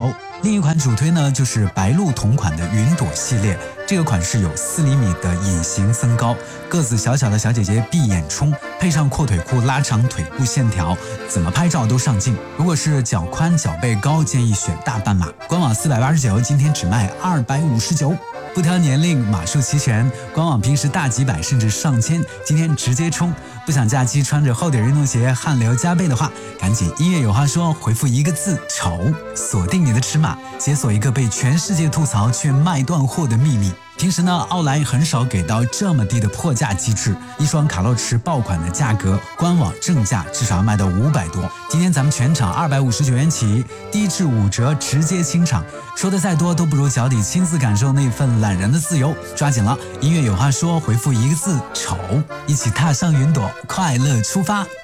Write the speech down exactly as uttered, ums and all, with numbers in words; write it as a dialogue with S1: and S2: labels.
S1: 另一款主推呢，就是白鹿同款的云朵系列。这个款式有四厘米的隐形增高，个子小小的小姐姐闭眼冲，配上阔腿裤拉长腿部线条，怎么拍照都上镜。如果是脚宽脚背高，建议选大半码。官网四百八十九，今天只卖二百五十九。不挑年龄，码数齐全，官网平时大几百甚至上千，今天直接冲。不想假期穿着厚底运动鞋汗流浃背的话，赶紧音乐有话说，回复一个字丑，锁定你的尺码，解锁一个被全世界吐槽却卖断货的秘密。平时呢，奥莱很少给到这么低的破价机制，一双卡洛驰爆款的价格，官网正价至少要卖到五百多。今天咱们全场二百五十九元起，低至五折，直接清场。说的再多都不如脚底亲自感受那份懒人的自由，抓紧了！音乐有话说，回复一个字丑，一起踏上云朵，快乐出发。